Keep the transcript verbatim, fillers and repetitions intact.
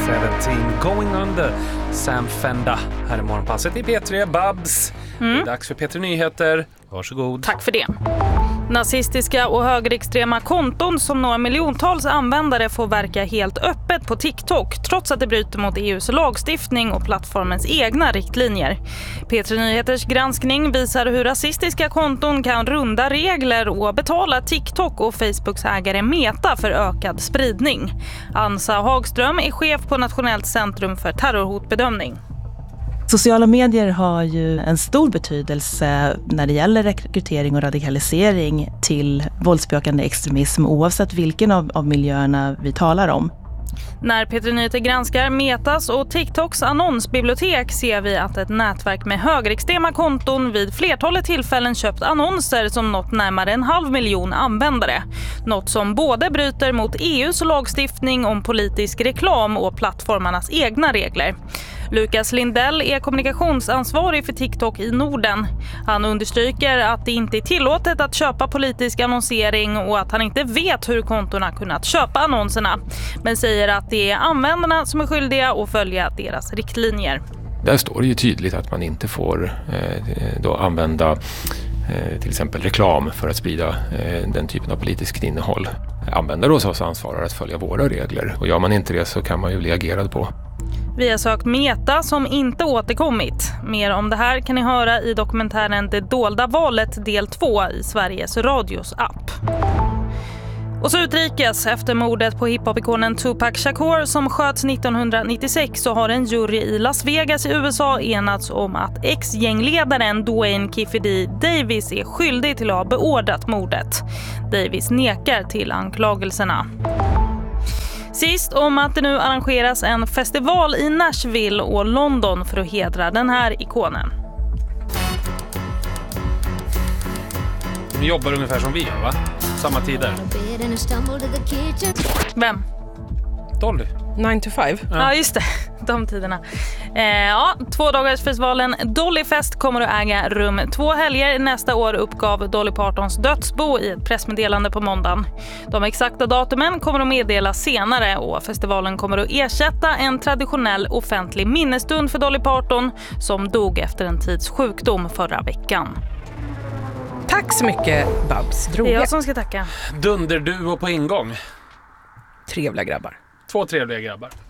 sjutton Going Under, Sam Fender. Här är morgonpasset i P tre, Babs. Mm. Det är dags för P tre Nyheter. Varsågod. Tack för det. Nazistiska och högerextrema konton som några miljontals användare får verka helt öppet på TikTok trots att det bryter mot E U:s lagstiftning och plattformens egna riktlinjer. P tre Nyheters granskning visar hur rasistiska konton kan runda regler och betala TikTok och Facebooks ägare Meta för ökad spridning. Ansa Hagström är chef på Nationellt centrum för terrorhotbedömning. Sociala medier har ju en stor betydelse när det gäller rekrytering och radikalisering till våldsbejakande extremism oavsett vilken av, av miljöerna vi talar om. När P tre Nyheter granskar Metas och TikToks annonsbibliotek ser vi att ett nätverk med högerextrema konton vid flertalet tillfällen köpt annonser som nått närmare en halv miljon användare. Något som både bryter mot E U:s lagstiftning om politisk reklam och plattformarnas egna regler. Lukas Lindell är kommunikationsansvarig för TikTok i Norden. Han understryker att det inte är tillåtet att köpa politisk annonsering och att han inte vet hur kontorna kunnat köpa annonserna. Men säger att det är användarna som är skyldiga att följa deras riktlinjer. Där står det ju tydligt att man inte får eh, då använda eh, till exempel reklam för att sprida eh, den typen av politiskt innehåll. Användare hos oss ansvarar att följa våra regler och gör man inte det så kan man ju bli agerad på. Vi har sökt Meta som inte återkommit. Mer om det här kan ni höra i dokumentären Det dolda valet del två i Sveriges Radios app. Och så utrikes. Efter mordet på hiphop-ikonen Tupac Shakur som sköts nittonhundranittiosex så har en jury i Las Vegas i U S A enats om att ex-gängledaren Dwayne Kiffy D. Davis är skyldig till att ha beordrat mordet. Davis nekar till anklagelserna. Sist om att det nu arrangeras en festival i Nashville och London för att hedra den här ikonen. De jobbar ungefär som vi gör, va? Samma tider. Vem? Dolly. nine to five. Ja, ja just det. De tiderna. Eh, ja, tvådagarsfestivalen Dollyfest kommer att äga rum två helger nästa år, uppgav Dolly Partons dödsbo i ett pressmeddelande på måndagen. De exakta datumen kommer att meddelas senare och festivalen kommer att ersätta en traditionell offentlig minnesstund för Dolly Parton som dog efter en tids sjukdom förra veckan. Tack så mycket, Babs. Det är jag som ska tacka. Dunderduo på ingång. Trevliga grabbar. Två trevliga grabbar.